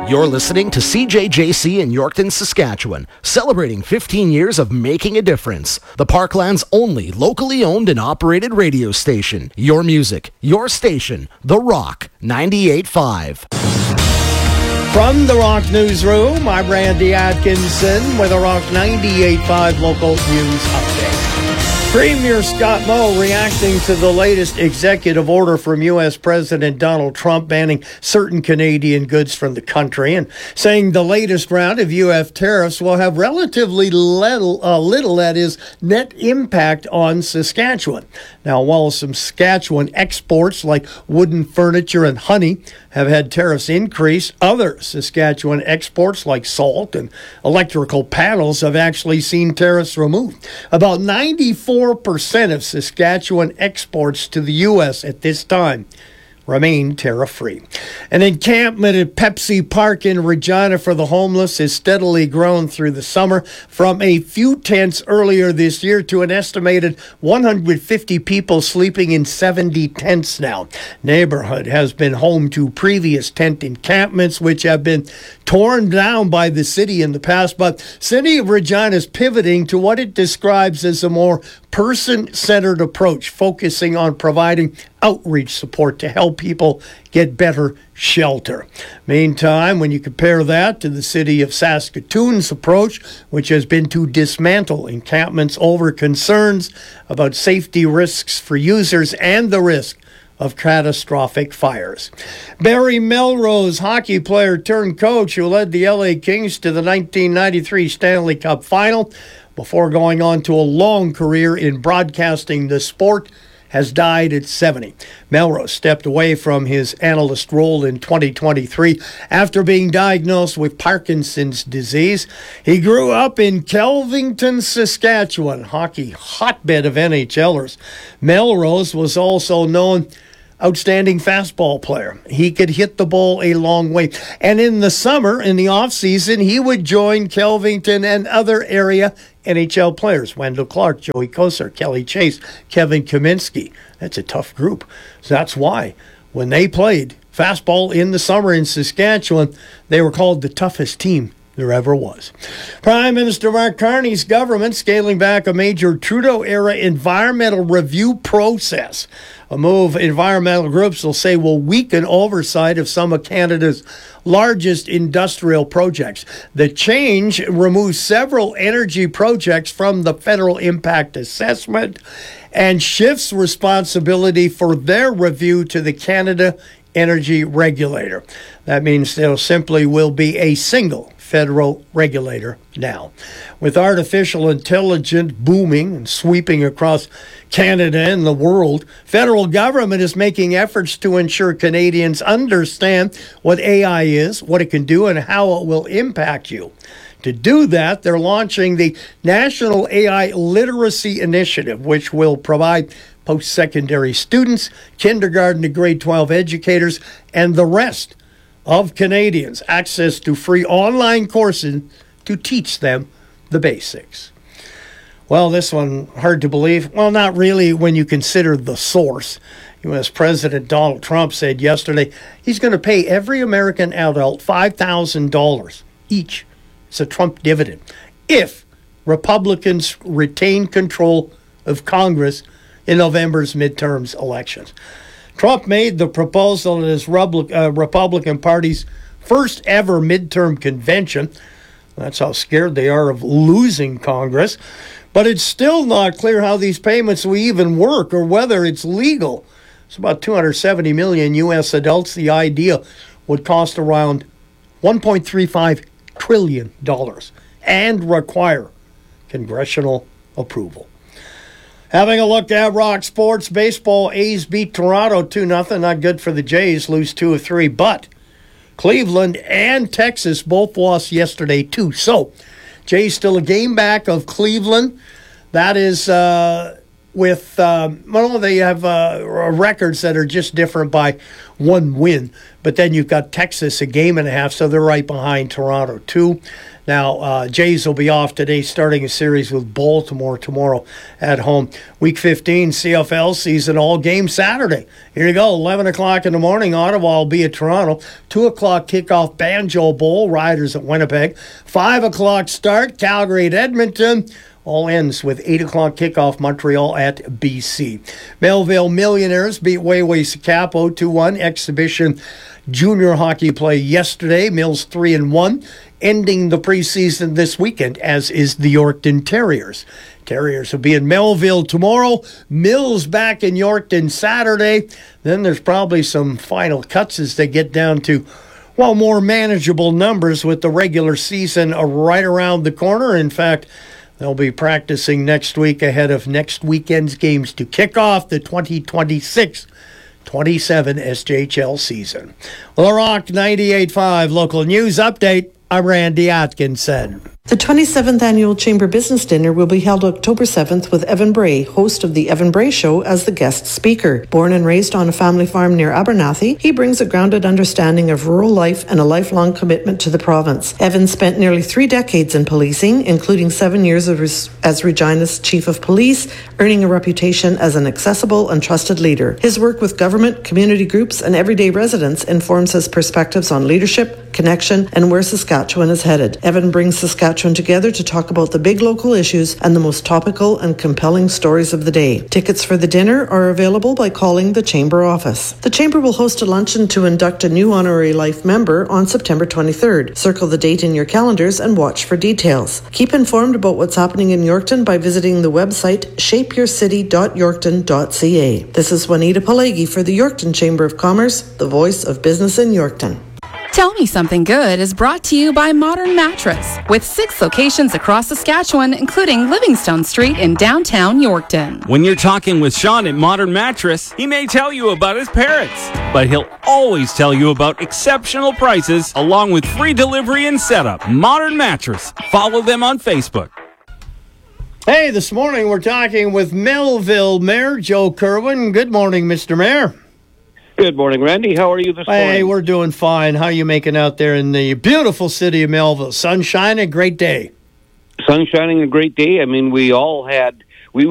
You're listening to CJJC in Yorkton, Saskatchewan, celebrating 15 years of making a difference. The Parkland's only locally owned and operated radio station. Your music, your station, The Rock 98.5. From the Rock Newsroom, I'm Randy Atkinson with a Rock 98.5 local news update. Premier Scott Moe reacting to the latest executive order from U.S. President Donald Trump banning certain Canadian goods from the country and saying the latest round of U.S. tariffs will have relatively little, that is, net impact on Saskatchewan. Now, while some Saskatchewan exports like wooden furniture and honey have had tariffs increase, other Saskatchewan exports like salt and electrical panels have actually seen tariffs removed. About 94% of Saskatchewan exports to the U.S. at this time remain tariff-free. An encampment at Pepsi Park in Regina for the homeless has steadily grown through the summer from a few tents earlier this year to an estimated 150 people sleeping in 70 tents now. Neighborhood has been home to previous tent encampments which have been torn down by the city in the past, but City of Regina is pivoting to what it describes as a more person-centered approach, focusing on providing outreach support to help people get better shelter. Meantime, when you compare that to the city of Saskatoon's approach, which has been to dismantle encampments over concerns about safety risks for users and the risk of catastrophic fires. Barry Melrose, hockey player turned coach who led the LA Kings to the 1993 Stanley Cup Final before going on to a long career in broadcasting the sport, has died at 70. Melrose stepped away from his analyst role in 2023 after being diagnosed with Parkinson's disease. He grew up in Kelvington, Saskatchewan, hockey hotbed of NHLers. Melrose was also known outstanding fastball player. He could hit the ball a long way. And in the summer, in the off-season, he would join Kelvington and other area NHL players. Wendell Clark, Joey Kosar, Kelly Chase, Kevin Kaminsky. That's a tough group. So that's why when they played fastball in the summer in Saskatchewan, they were called the toughest team there ever was. Prime Minister Mark Carney's government scaling back a major Trudeau-era environmental review process, a move environmental groups will say will weaken oversight of some of Canada's largest industrial projects. The change removes several energy projects from the federal impact assessment and shifts responsibility for their review to the Canada Energy Regulator. That means there simply will be a single federal regulator now. With artificial intelligence booming and sweeping across Canada and the world, federal government is making efforts to ensure Canadians understand what AI is, what it can do, and how it will impact you. To do that, they're launching the National AI Literacy Initiative, which will provide post-secondary students, kindergarten to grade 12 educators, and the rest of Canadians access to free online courses to teach them the basics. Well, this one, hard to believe. Well, not really when you consider the source. U.S. President Donald Trump said yesterday he's going to pay every American adult $5,000 each. It's a Trump dividend if Republicans retain control of Congress in November's midterms elections. Trump made the proposal at his Republican Party's first ever midterm convention. That's how scared they are of losing Congress. But it's still not clear how these payments will even work or whether it's legal. It's about 270 million U.S. adults. The idea would cost around $1.35 trillion and require congressional approval. Having a look at Rock Sports Baseball, A's beat Toronto 2-0. Not good for the Jays, lose 2 of 3. But Cleveland and Texas both lost yesterday too. So Jays still a game back of Cleveland. That is with, they have records that are just different by one win. But then you've got Texas a game and a half, so they're right behind Toronto, too. Now, Jays will be off today, starting a series with Baltimore tomorrow at home. Week 15 CFL season, all game Saturday. Here you go, 11 o'clock in the morning, Ottawa will be at Toronto. 2 o'clock kickoff, Banjo Bowl, Riders at Winnipeg. 5 o'clock start, Calgary at Edmonton. All ends with 8 o'clock kickoff, Montreal at BC. Melville Millionaires beat Wayway Sakapo 2-1. Exhibition junior hockey play yesterday. Mills 3-1. Ending the preseason this weekend, as is the Yorkton Terriers. Terriers will be in Melville tomorrow. Mills back in Yorkton Saturday. Then there's probably some final cuts as they get down to, more manageable numbers with the regular season right around the corner. In fact, they'll be practicing next week ahead of next weekend's games to kick off the 2026-27 SJHL season. The Rock 98.5 local news update. I'm Randy Atkinson. The 27th Annual Chamber Business Dinner will be held October 7th with Evan Bray, host of The Evan Bray Show, as the guest speaker. Born and raised on a family farm near Abernathy, he brings a grounded understanding of rural life and a lifelong commitment to the province. Evan spent nearly 3 decades in policing, including 7 years as Regina's Chief of Police, earning a reputation as an accessible and trusted leader. His work with government, community groups and everyday residents informs his perspectives on leadership, connection and where Saskatchewan is headed. Evan brings Saskatchewan together to talk about the big local issues and the most topical and compelling stories of the day. Tickets for the dinner are available by calling the Chamber office. The Chamber will host a luncheon to induct a new Honorary Life member on September 23rd. Circle the date in your calendars and watch for details. Keep informed about what's happening in Yorkton by visiting the website shapeyourcity.yorkton.ca. This is Juanita Palegi for the Yorkton Chamber of Commerce, the voice of business in Yorkton. Tell Me Something Good is brought to you by Modern Mattress, with 6 locations across Saskatchewan, including Livingstone Street in downtown Yorkton. When you're talking with Sean at Modern Mattress, he may tell you about his parrots, but he'll always tell you about exceptional prices along with free delivery and setup. Modern Mattress. Follow them on Facebook. Hey, this morning we're talking with Melville Mayor Joe Kerwin. Good morning, Mr. Mayor. Good morning, Randy. How are you this morning? Hey, we're doing fine. How are you making out there in the beautiful city of Melville? Sunshine, a great day. Sun shining, a great day. I mean, we all had